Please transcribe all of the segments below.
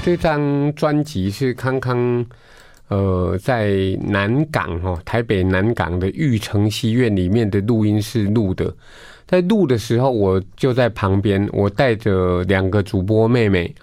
这张专辑是康康在南港台北南港的玉成戏院里面的录音室录的。在录的时候，我就在旁边，我带着2个主播妹妹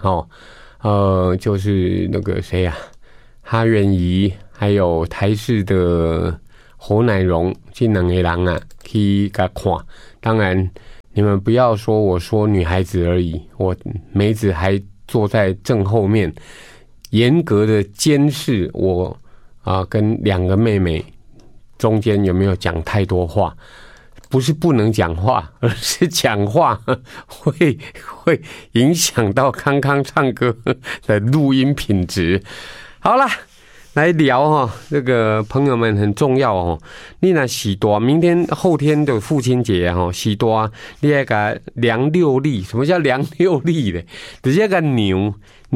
就是那个谁啊，哈元怡，还有台视的侯乃荣，这2个人啊去给看。当然，你们不要说我说女孩子而已，我梅子还坐在正后面，严格的监视我跟2个妹妹中间有没有讲太多话。不是不能讲话，而是讲话会影响到康康唱歌的录音品质。好啦，来聊这个朋友们很重要你那喜多，明天后天的父亲节喜多，你那个量6力，什么叫量6力呢？就是那个牛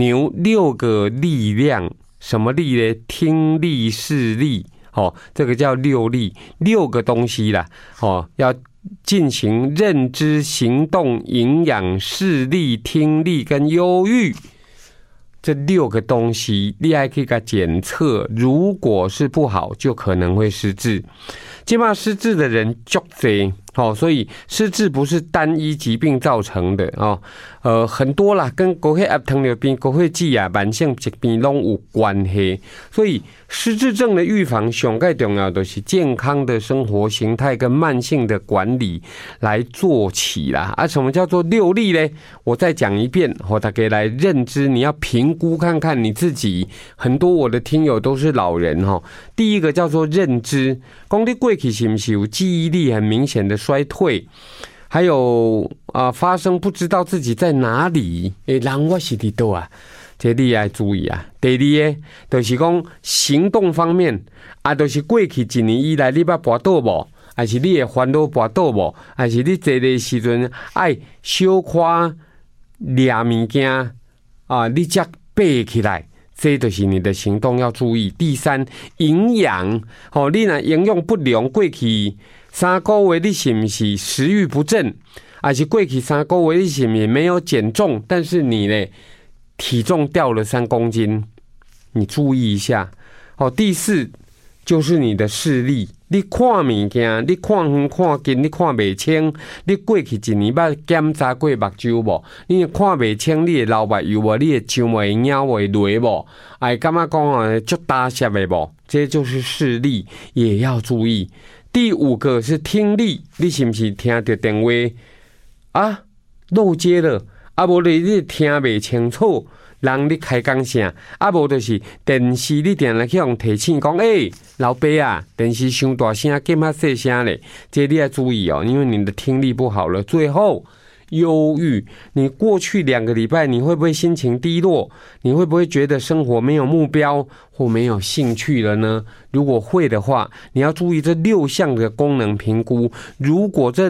6个力量，什么力呢？听力、视力。这个叫6力，6个东西啦。要进行认知、行动、营养、视力、听力跟忧郁这6个东西，你还可以给它检测。如果是不好，就可能会失智。基本上失智的人很多，所以失智不是单一疾病造成的很多啦，跟高血压、糖尿病、高血脂啊、慢性疾病都有关系。所以失智症的预防上最重要的是健康的生活形态跟慢性的管理来做起啦。什么叫做6力呢？我再讲一遍，大家来认知，你要评估看看你自己。很多我的听友都是老人第一个叫做认知，说你过去是不是有记忆力很明显的衰退，还有发生不知道自己在哪里，人我是在哪啊？这你要注意啊。第二个就是说行动方面就是过去1年以来你捌跋倒无？还是你的烦恼跋倒无？还是你坐的时阵爱小可抓物件你才爬起来？这就是你的行动要注意。第3，营养你若营养不良，过去3个月你是不是食欲不振？还是过去3个月你是不是没有减重，但是你呢体重掉了3公斤？你注意一下。第4就是你的视力，你看物件，你看远看近，你看不清。你过去1年捌检查过目睭无？你看不清，你的流目睭无？你的肠会咬会落无？感觉讲足大舌的无？这就是视力，也要注意。第5个是听力，你是不是听到电话漏接了？无你听不清楚。人你开讲声无就是电视你定来去用提醒讲老爸啊，电视伤大声，减较细声咧，这你要注意因为你的听力不好了。最后忧郁，你过去2个礼拜你会不会心情低落？你会不会觉得生活没有目标或没有兴趣了呢？如果会的话，你要注意这6项的功能评估。如果这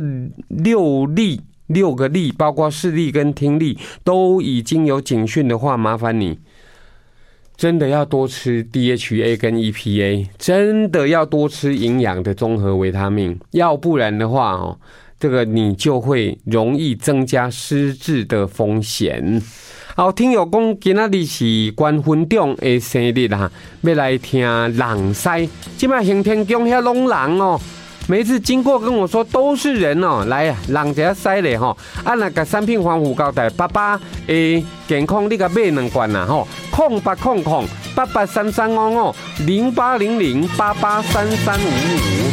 6个力，包括视力跟听力都已经有警讯的话，麻烦你真的要多吃 DHA 跟 EPA， 真的要多吃营养的综合维他命，要不然的话这个你就会容易增加失智的风险。好，听友讲今仔日是关分长的生日要来听人师，现在行天宫遐拢人每一次经过跟我说都是人来人一下塞咧那个产品防护胶带88健康你甲买2罐啦08008833550800883355。